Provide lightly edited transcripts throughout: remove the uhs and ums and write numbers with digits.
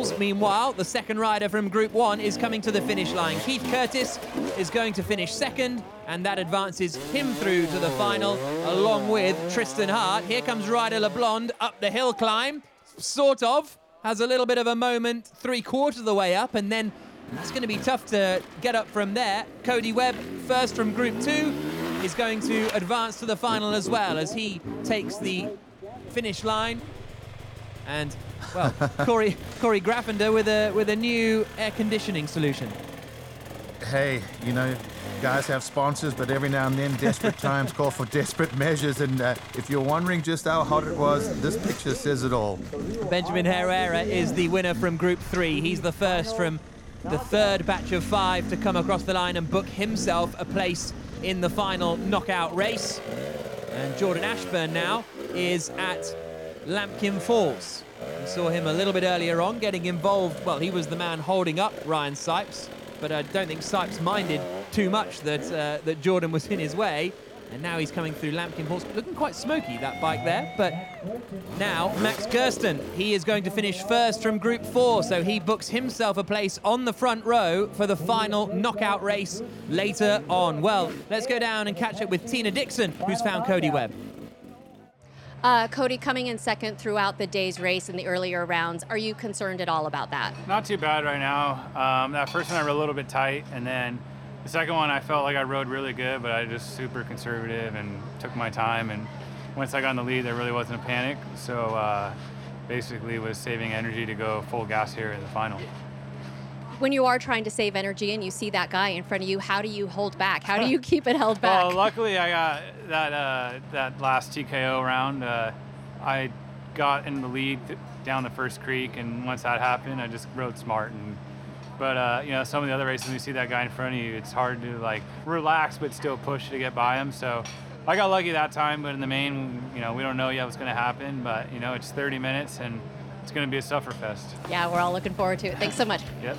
laps. Meanwhile, the second rider from Group 1 is coming to the finish line. Keith Curtis is going to finish second, and that advances him through to the final, along with Tristan Hart. Here comes Ryder LeBlond up the hill climb, sort of. Has a little bit of a moment 3/4 of the way up, and then it's going to be tough to get up from there. Cody Webb, first from Group 2, is going to advance to the final as well as he takes the finish line. And, well, Corey Graffender with a new air conditioning solution. Hey, you know, guys have sponsors, but every now and then desperate times call for desperate measures. And if you're wondering just how hot it was, this picture says it all. Benjamin Herrera is the winner from Group 3. He's the first from the third batch of 5 to come across the line and book himself a place in the final knockout race. And Jordan Ashburn now is at Lambkin Falls. We saw him a little bit earlier on getting involved. Well, he was the man holding up Ryan Sipes, but I don't think Sipes minded too much that Jordan was in his way. And now he's coming through Lambkin Falls, looking quite smoky, that bike there. But now Max Gersten, he is going to finish first from Group 4, so he books himself a place on the front row for the final knockout race later on. Well, let's go down and catch up with Tina Dixon, who's found Cody Webb. Cody, coming in second throughout the day's race in the earlier rounds, are you concerned at all about that? Not too bad right now. That first one I rode a little bit tight, and then the second one I felt like I rode really good, but I just super conservative and took my time. And once I got in the lead, there really wasn't a panic. So basically was saving energy to go full gas here in the final. When you are trying to save energy and you see that guy in front of you, how do you hold back? How do you keep it held back? Well, luckily I got that last TKO round. I got in the lead down the first creek, and once that happened, I just rode smart. But you know, some of the other races, when you see that guy in front of you, it's hard to like relax but still push to get by him. So I got lucky that time, but in the main, you know, we don't know yet what's going to happen. But you know, it's 30 minutes and it's going to be a sufferfest. Yeah, we're all looking forward to it. Thanks so much. Yep.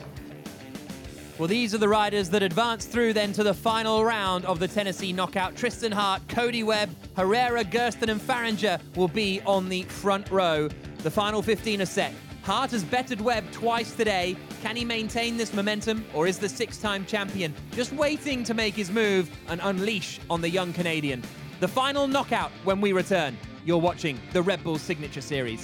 Well, these are the riders that advance through then to the final round of the Tennessee Knockout. Tristan Hart, Cody Webb, Herrera, Gersten and Farringer will be on the front row. The final 15 are set. Hart has bettered Webb twice today. Can he maintain this momentum, or is the 6-time champion just waiting to make his move and unleash on the young Canadian? The final knockout when we return. You're watching the Red Bull Signature Series.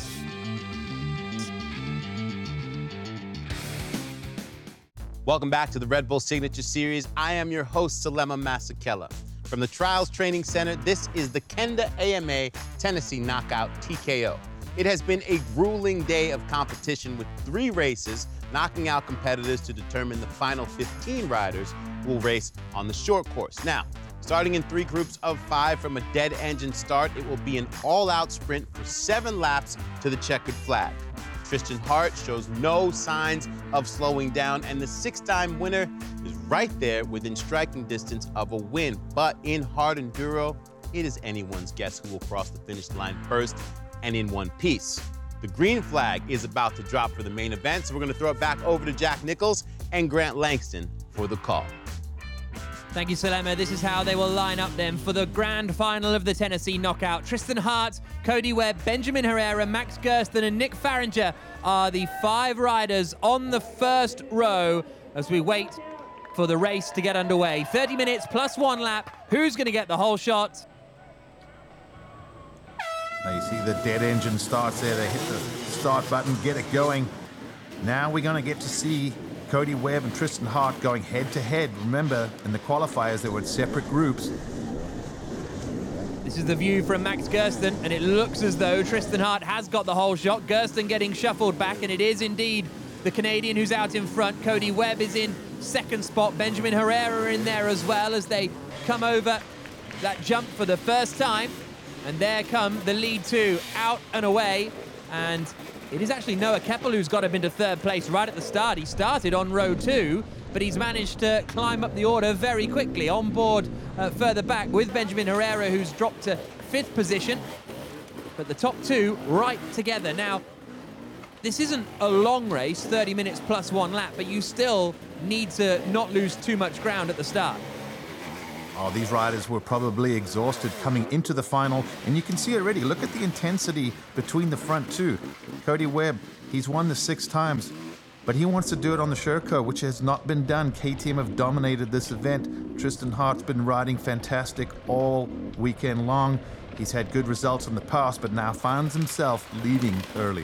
Welcome back to the Red Bull Signature Series. I am your host, Salema Masakela. From the Trials Training Center, this is the Kenda AMA Tennessee Knockout TKO. It has been a grueling day of competition with 3 races, knocking out competitors to determine the final 15 riders who will race on the short course. Now, starting in 3 groups of 5 from a dead engine start, it will be an all-out sprint for 7 laps to the checkered flag. Tristan Hart shows no signs of slowing down, and the 6-time winner is right there within striking distance of a win. But in hard enduro, it is anyone's guess who will cross the finish line first and in one piece. The green flag is about to drop for the main event, so we're going to throw it back over to Jack Nichols and Grant Langston for the call. Thank you, Salema. This is how they will line up then for the grand final of the Tennessee Knockout. Tristan Hart, Cody Webb, Benjamin Herrera, Max Gersten and Nick Farringer are the 5 riders on the first row as we wait for the race to get underway. 30 minutes plus 1 lap. Who's going to get the whole shot? Now you see the dead engine starts there. They hit the start button, get it going. Now we're going to get to see Cody Webb and Tristan Hart going head-to-head. Remember, in the qualifiers, they were in separate groups. This is the view from Max Gersten, and it looks as though Tristan Hart has got the whole shot. Gersten getting shuffled back, and it is indeed the Canadian who's out in front. Cody Webb is in second spot. Benjamin Herrera in there as well as they come over that jump for the first time. And there come the lead 2 out and away. And it is actually Noah Keppel who's got him into third place right at the start. He started on row 2, but he's managed to climb up the order very quickly. On board further back with Benjamin Herrera, who's dropped to 5th position. But the top 2 right together. Now, this isn't a long race, 30 minutes plus 1 lap, but you still need to not lose too much ground at the start. Oh, these riders were probably exhausted coming into the final, and you can see already, look at the intensity between the front two. Cody Webb, he's won the 6 times, but he wants to do it on the Sherco, which has not been done. KTM have dominated this event. Tristan Hart's been riding fantastic all weekend long. He's had good results in the past, but now finds himself leading early.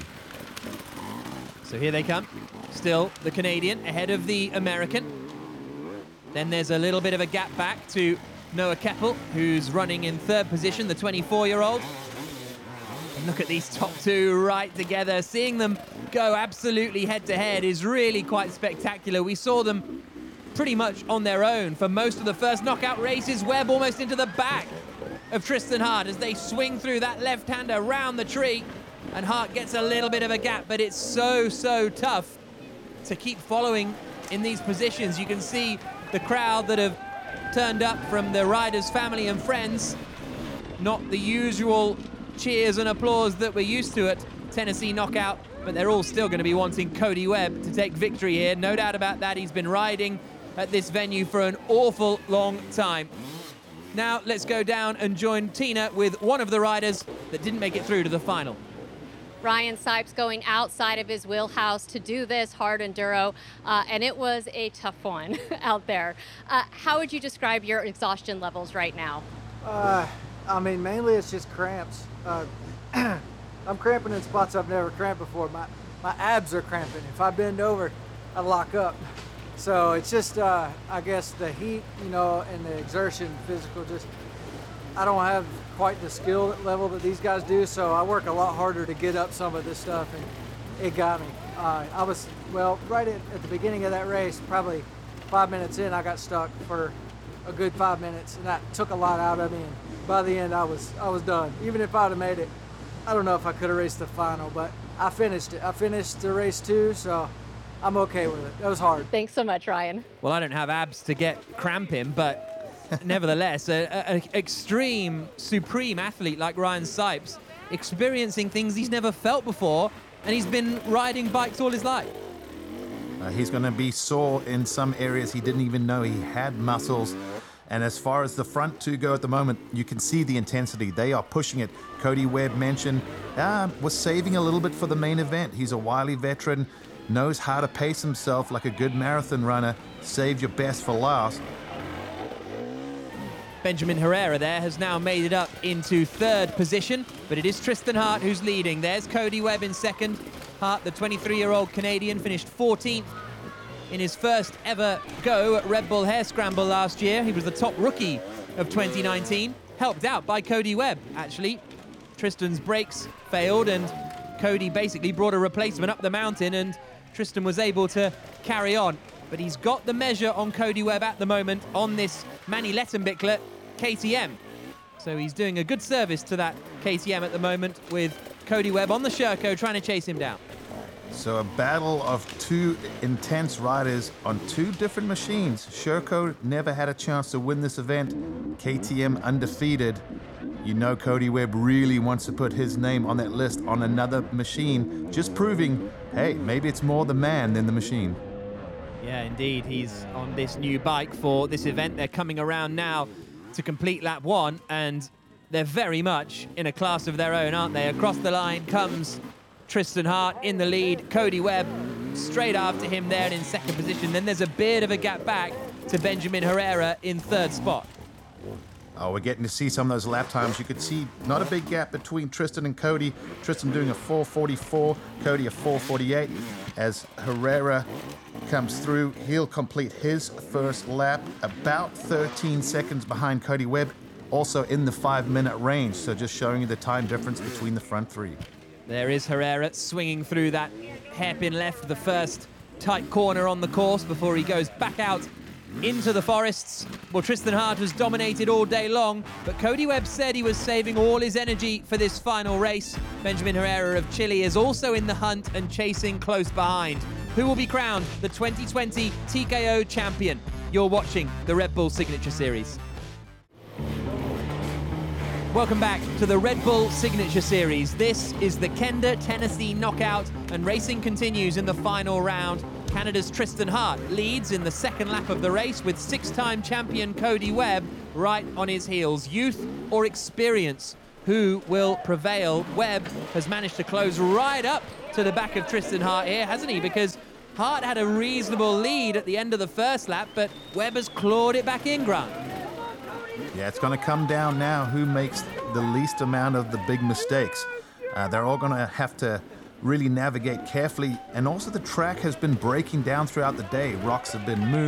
So here they come. Still the Canadian ahead of the American. Then there's a little bit of a gap back to Noah Keppel, who's running in 3rd position, the 24-year-old. And look at these top 2 right together. Seeing them go absolutely head-to-head is really quite spectacular. We saw them pretty much on their own for most of the first knockout races. Webb almost into the back of Tristan Hart as they swing through that left-hander around the tree. And Hart gets a little bit of a gap, but it's so tough to keep following in these positions. You can see the crowd that have turned up from the riders' family and friends. Not the usual cheers and applause that we're used to at Tennessee Knockout, but they're all still going to be wanting Cody Webb to take victory here. No doubt about that. He's been riding at this venue for an awful long time. Now let's go down and join Tina with one of the riders that didn't make it through to the final. Ryan Sipes going outside of his wheelhouse to do this hard enduro, and it was a tough one out there. How would you describe your exhaustion levels right now? I mean, mainly it's just cramps. I'm cramping in spots I've never cramped before. My abs are cramping. If I bend over, I lock up. So it's just, I guess, the heat, you know, and the exertion, physical, just, I don't have quite the skill level that these guys do, so I work a lot harder to get up some of this stuff, and it got me. I was, well, right at the beginning of that race, probably 5 minutes in, I got stuck for a good 5 minutes, and that took a lot out of me, and by the end, I was done. Even if I'd have made it, I don't know if I could have raced the final, but I finished it. I finished the race too, so I'm okay with it. That was hard. Thanks so much, Ryan. Well, I don't have abs to get cramping, but nevertheless, an extreme, supreme athlete like Ryan Sipes, experiencing things he's never felt before, and he's been riding bikes all his life. He's going to be sore in some areas he didn't even know he had muscles. And as far as the front 2 go at the moment, you can see the intensity. They are pushing it. Cody Webb mentioned, was saving a little bit for the main event. He's a wily veteran, knows how to pace himself like a good marathon runner. Save your best for last. Benjamin Herrera there has now made it up into 3rd position, but it is Tristan Hart who's leading. There's Cody Webb in 2nd. Hart, the 23-year-old Canadian, finished 14th in his first ever go at Red Bull Hare Scramble last year. He was the top rookie of 2019, helped out by Cody Webb, actually. Tristan's brakes failed, and Cody basically brought a replacement up the mountain, and Tristan was able to carry on. But he's got the measure on Cody Webb at the moment on this Manny Lettenbichler KTM. So he's doing a good service to that KTM at the moment, with Cody Webb on the Sherco trying to chase him down. So a battle of 2 intense riders on 2 different machines. Sherco never had a chance to win this event. KTM undefeated. You know Cody Webb really wants to put his name on that list on another machine, just proving, hey, maybe it's more the man than the machine. Yeah, indeed. He's on this new bike for this event. They're coming around now to complete lap 1, and they're very much in a class of their own, aren't they? Across the line comes Tristan Hart in the lead. Cody Webb straight after him there and in 2nd position. Then there's a bit of a gap back to Benjamin Herrera in 3rd spot. Oh, we're getting to see some of those lap times. You could see not a big gap between Tristan and Cody. Tristan doing a 4:44, Cody a 4:48. As Herrera comes through, he'll complete his first lap about 13 seconds behind Cody Webb, also in the 5-minute range. So just showing you the time difference between the front 3. There is Herrera swinging through that hairpin left, the first tight corner on the course before he goes back out into the forests. Well, Tristan Hart was dominated all day long, but Cody Webb said he was saving all his energy for this final race. Benjamin Herrera of Chile is also in the hunt and chasing close behind. Who will be crowned the 2020 TKO champion? You're watching the Red Bull Signature Series. Welcome back to the Red Bull Signature Series. This is the Kenda Tennessee Knockout, and racing continues in the final round. Canada's Tristan Hart leads in the second lap of the race with 6-time champion Cody Webb right on his heels. Youth or experience, who will prevail? Webb has managed to close right up to the back of Tristan Hart here, hasn't he? Because Hart had a reasonable lead at the end of the first lap, but Webb has clawed it back in, Grant. Yeah, it's going to come down now who makes the least amount of the big mistakes. They're all going to have to really navigate carefully. And also the track has been breaking down throughout the day. Rocks have been moved.